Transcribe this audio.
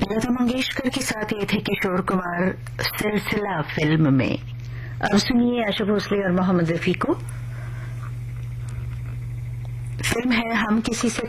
लता मंगेशकर के साथ ये थे किशोर कुमार सिलसिला फिल्म में। अब सुनिए आशा भोसले और मोहम्मद रफी को। फिल्म है हम किसी से